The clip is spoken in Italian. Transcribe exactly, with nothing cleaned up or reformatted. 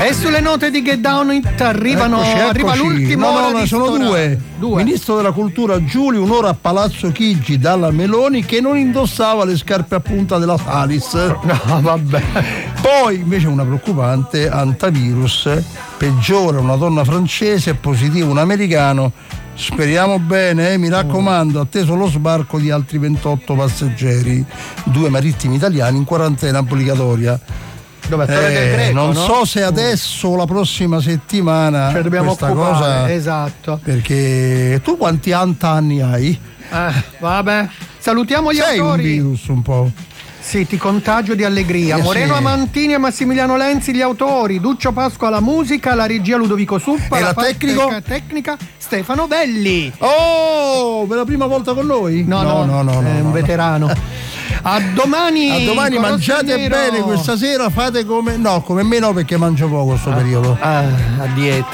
E sulle note di Get Down It arrivano, Eccoci, arriva eccoci. l'ultimo. No, no, ora no, di sono sto due. due. Ministro della Cultura Giuli, un'ora a Palazzo Chigi dalla Meloni, che non indossava le scarpe a punta della Salis. No, vabbè. Poi invece una preoccupante, antivirus, peggiora una donna francese, positivo un americano. Speriamo bene, eh? Mi raccomando, atteso lo sbarco di altri ventotto passeggeri, due marittimi italiani in quarantena obbligatoria. Dove Torre Eh, del Greco, non no? so se adesso o la prossima settimana Cioè dobbiamo questa occupare, cosa, esatto. perché tu quanti anni hai? Eh, vabbè, salutiamo gli Sei autori. un virus un po'. Sì, ti contagio di allegria. Eh, Moreno sì. Amantini e Massimiliano Lenzi gli autori, Duccio Pasqua la musica, la regia Ludovico Suppa, E la parte tecnico? tecnica Stefano Belli. Oh, per la prima volta con noi? No, no, no, no, no, è no, un no. veterano. A domani. A domani, con mangiate Rossellero. bene questa sera, fate come no, come me no, perché mangio poco questo periodo. Ah, a dieta.